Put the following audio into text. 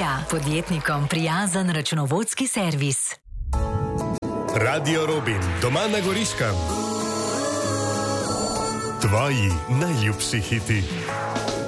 Ilja, podjetnikom prijazen računovodski servis. Radio Robin, doma na Goriškem. Tvoji najljubši hiti.